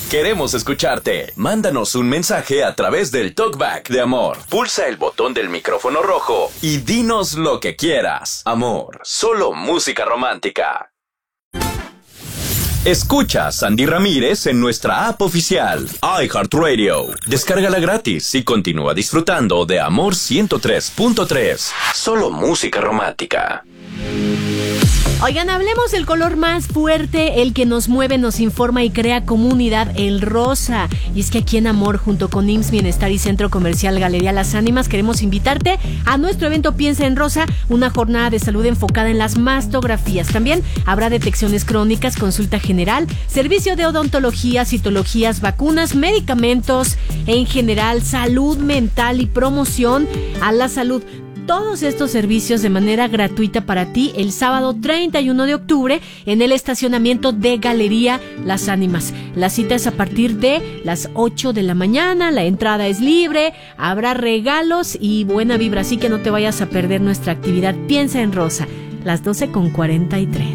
Queremos escucharte. Mándanos un mensaje a través del Talkback de Amor. Pulsa el botón del micrófono rojo y dinos lo que quieras. Amor, solo música romántica. Escucha a Sandy Ramírez en nuestra app oficial, iHeartRadio. Descárgala gratis y continúa disfrutando de Amor 103.3. Solo música romántica. Oigan, hablemos del color más fuerte, el que nos mueve, nos informa y crea comunidad, el rosa. Y es que aquí en Amor, junto con IMSS Bienestar y Centro Comercial Galería Las Ánimas, queremos invitarte a nuestro evento Piensa en Rosa, una jornada de salud enfocada en las mastografías. También habrá detecciones crónicas, consulta general, servicio de odontología, citologías, vacunas, medicamentos, en general, salud mental y promoción a la salud. Todos estos servicios de manera gratuita para ti el sábado 31 de octubre en el estacionamiento de Galería Las Ánimas. La cita es a partir de las 8 de la mañana, la entrada es libre, habrá regalos y buena vibra, así que no te vayas a perder nuestra actividad Piensa en Rosa, las 12:43.